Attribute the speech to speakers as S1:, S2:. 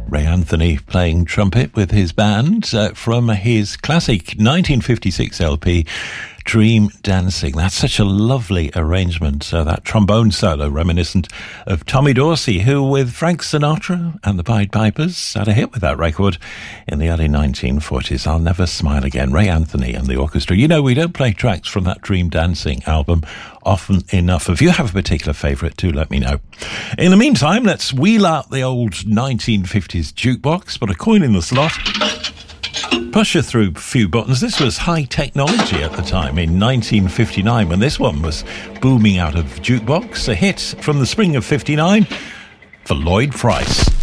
S1: Ray Anthony playing trumpet with his band from his classic 1956 LP, Dream Dancing. That's such a lovely arrangement. That trombone solo reminiscent of Tommy Dorsey, who with Frank Sinatra and the Pied Pipers had a hit with that record in the early 1940s. I'll Never Smile Again. Ray Anthony and the orchestra. You know, we don't play tracks from that Dream Dancing album often enough. If you have a particular favourite, do let me know. In the meantime, let's wheel out the old 1950s jukebox, put a coin in the slot, push her through a few buttons. This was high technology at the time in 1959 when this one was booming out of jukebox. A hit from the spring of 59 for Lloyd Price.